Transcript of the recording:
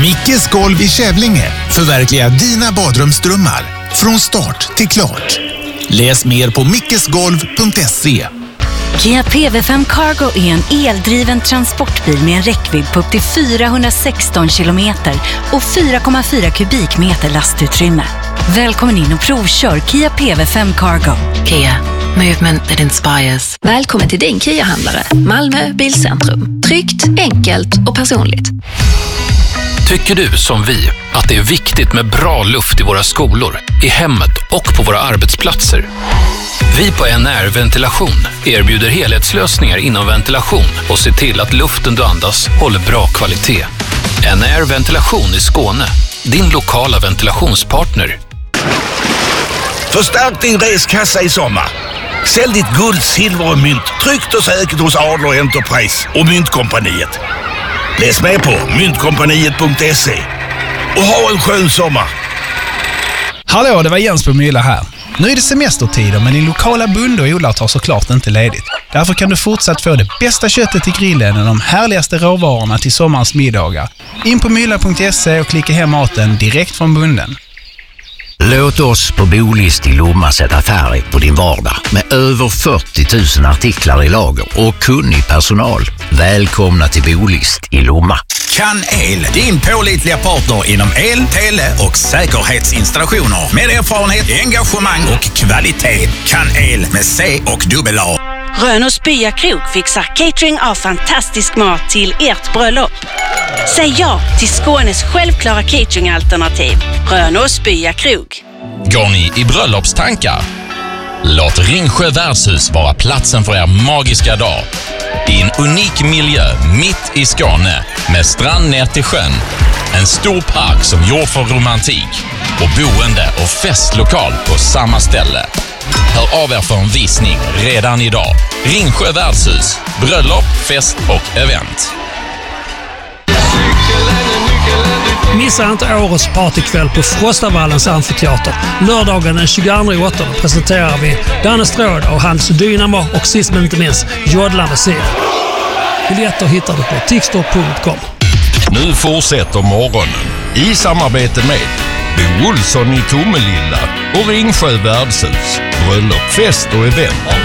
Mickes golv i Kävlinge. Förverkliga dina badrumsdrömmar. Från start till klart. Läs mer på mickesgolv.se. Kia PV5 Cargo är en eldriven transportbil med en räckvidd på upp till 416 kilometer och 4,4 kubikmeter lastutrymme. Välkommen in och provkör Kia PV5 Cargo. Kia, movement that inspires. Välkommen till din Kia-handlare, Malmö Bilcentrum. Tryggt, enkelt och personligt. Tycker du som vi att det är viktigt med bra luft i våra skolor, i hemmet och på våra arbetsplatser? Vi på NR Ventilation erbjuder helhetslösningar inom ventilation och ser till att luften du andas håller bra kvalitet. NR Ventilation i Skåne, din lokala ventilationspartner. Förstärk din reskassa i sommar. Sälj ditt guld, silver och mynt tryggt och säkert hos Adler Enterprise och Myntkompaniet. Läs med på myntkompaniet.se och ha en skön sommar. Hallå, det var Jens på Mylla här. Nu är det semestertider, men din lokala bonde och odlare tar såklart inte ledigt. Därför kan du fortsatt få det bästa köttet till grillen och de härligaste råvarorna till sommarens middagar. In på mylla.se och klicka hem maten direkt från bonden. Låt oss på Bolist i Lomma sätta färg på din vardag med över 40 000 artiklar i lager och kunnig personal. Välkomna till Bolist i Lomma. Kan El, din pålitliga partner inom el, tele och säkerhetsinstallationer med erfarenhet, engagemang och kvalitet. Kan El med C och dubbel A. Rönås Bya Krog fixar catering av fantastisk mat till ert bröllop. Säg ja till Skånes självklara cateringalternativ. Rönås Bya Krog. Går ni i bröllopstankar? Låt Ringsjö värdshus vara platsen för er magiska dag. I en unik miljö mitt i Skåne med strand ner till sjön. En stor park som gjord för romantik och boende och festlokal på samma ställe. Hör av er för en visning redan idag. Ringsjö värdshus, bröllop, fest och event. Missa inte årets partykväll på Frostavallens amfiteater. Lördagen den 22/8 presenterar vi Danne Stråd och hans Dynamo och sist men inte minst Jodla Musik. Biljetter hittar du på tixter.com. Nu fortsätter morgonen i samarbete med Bo Olsson i Tomelilla och Ringsjö värdshus. Bröllop, fest och event.